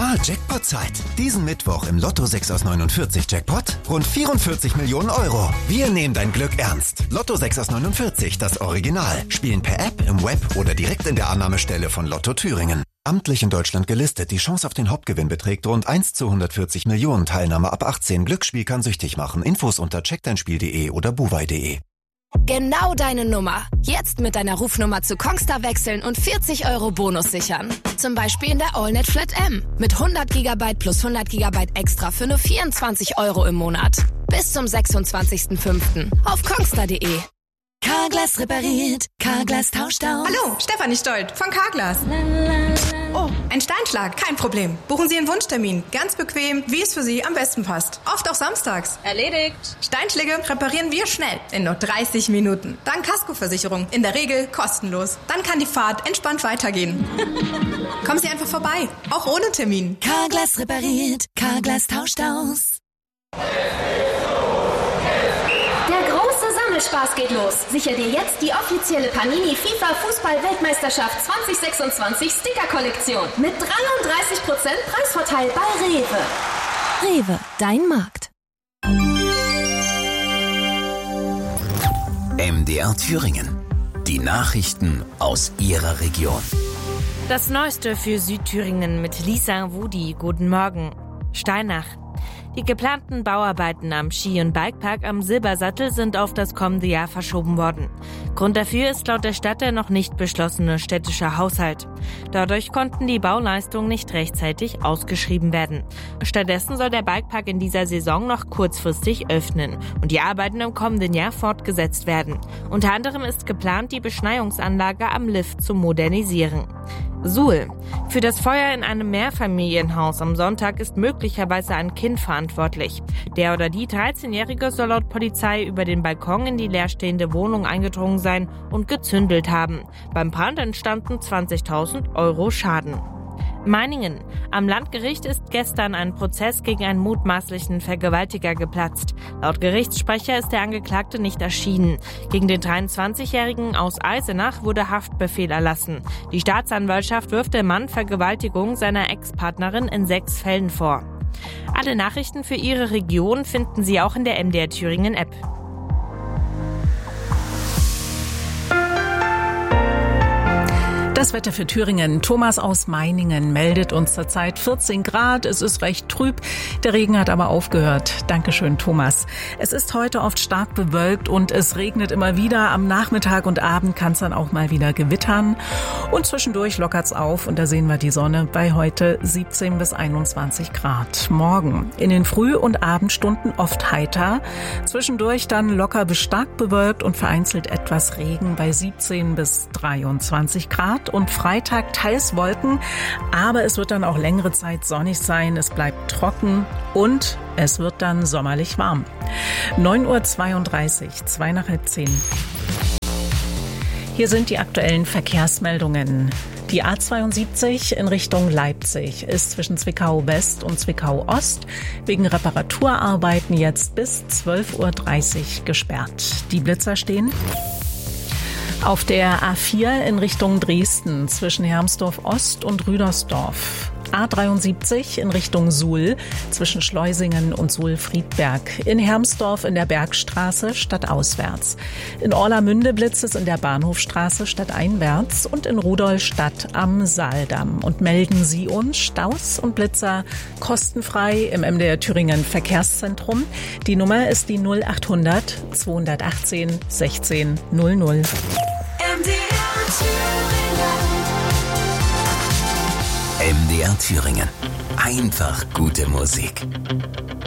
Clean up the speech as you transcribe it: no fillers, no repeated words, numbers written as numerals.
Jackpot-Zeit. Diesen Mittwoch im Lotto 6 aus 49 Jackpot rund 44 Millionen Euro. Wir nehmen dein Glück ernst. Lotto 6 aus 49, das Original. Spielen per App, im Web oder direkt in der Annahmestelle von Lotto Thüringen. Amtlich in Deutschland gelistet. Die Chance auf den Hauptgewinn beträgt rund 1 zu 140 Millionen. Teilnahme ab 18. Glücksspiel kann süchtig machen. Infos unter checkdeinspiel.de oder buwei.de. Genau deine Nummer. Jetzt mit deiner Rufnummer zu Kongstar wechseln und 40 Euro Bonus sichern. Zum Beispiel in der AllNet Flat M. Mit 100 GB plus 100 GB extra für nur 24 Euro im Monat. Bis zum 26.05. auf kongstar.de. Carglass repariert, Carglass tauscht aus. Hallo, Stefanie Stolt von Carglass. Oh, ein Steinschlag, kein Problem. Buchen Sie Ihren Wunschtermin, ganz bequem, wie es für Sie am besten passt. Oft auch samstags. Erledigt. Steinschläge reparieren wir schnell, in nur 30 Minuten. Dank Kaskoversicherung, in der Regel kostenlos. Dann kann die Fahrt entspannt weitergehen. Kommen Sie einfach vorbei, auch ohne Termin. Carglass repariert, Carglass tauscht aus. Spaß geht los. Sicher dir jetzt die offizielle Panini FIFA Fußball-Weltmeisterschaft 2026 Sticker-Kollektion mit 33% Preisvorteil bei Rewe. Rewe, dein Markt. MDR Thüringen. Die Nachrichten aus Ihrer Region. Das Neueste für Südthüringen mit Lisa Wudi. Guten Morgen. Steinach. Die geplanten Bauarbeiten am Ski- und Bikepark am Silbersattel sind auf das kommende Jahr verschoben worden. Grund dafür ist laut der Stadt der noch nicht beschlossene städtische Haushalt. Dadurch konnten die Bauleistungen nicht rechtzeitig ausgeschrieben werden. Stattdessen soll der Bikepark in dieser Saison noch kurzfristig öffnen und die Arbeiten im kommenden Jahr fortgesetzt werden. Unter anderem ist geplant, die Beschneiungsanlage am Lift zu modernisieren. Suhl. Für das Feuer in einem Mehrfamilienhaus am Sonntag ist möglicherweise ein Kind verantwortlich. Der oder die 13-Jährige soll laut Polizei über den Balkon in die leerstehende Wohnung eingedrungen sein und gezündelt haben. Beim Brand entstanden 20.000 Euro Schaden. Meiningen. Am Landgericht ist gestern ein Prozess gegen einen mutmaßlichen Vergewaltiger geplatzt. Laut Gerichtssprecher ist der Angeklagte nicht erschienen. Gegen den 23-Jährigen aus Eisenach wurde Haftbefehl erlassen. Die Staatsanwaltschaft wirft dem Mann Vergewaltigung seiner Ex-Partnerin in 6 Fällen vor. Alle Nachrichten für Ihre Region finden Sie auch in der MDR Thüringen App. Das Wetter für Thüringen. Thomas aus Meiningen meldet uns zurzeit 14 Grad. Es ist recht trüb. Der Regen hat aber aufgehört. Dankeschön, Thomas. Es ist heute oft stark bewölkt und es regnet immer wieder. Am Nachmittag und Abend kann es dann auch mal wieder gewittern. Und zwischendurch lockert's auf und da sehen wir die Sonne bei heute 17 bis 21 Grad. Morgen in den Früh- und Abendstunden oft heiter. Zwischendurch dann locker bis stark bewölkt und vereinzelt etwas Regen bei 17 bis 23 Grad. Und Freitag teils Wolken, aber es wird dann auch längere Zeit sonnig sein, es bleibt trocken und es wird dann sommerlich warm. 9:32 Uhr, 2 nach halb 10. Hier sind die aktuellen Verkehrsmeldungen. Die A72 in Richtung Leipzig ist zwischen Zwickau West und Zwickau Ost wegen Reparaturarbeiten jetzt bis 12:30 Uhr gesperrt. Die Blitzer stehen. Auf der A4 in Richtung Dresden zwischen Hermsdorf Ost und Rüdersdorf. A73 in Richtung Suhl zwischen Schleusingen und Suhl-Friedberg. In Hermsdorf in der Bergstraße stadtauswärts. In Orlamünde blitzt es in der Bahnhofstraße stadteinwärts und in Rudolstadt am Saaldamm. Und melden Sie uns Staus und Blitzer kostenfrei im MDR Thüringen Verkehrszentrum. Die Nummer ist die 0800 218 16 00. MDR Thüringen. Einfach gute Musik.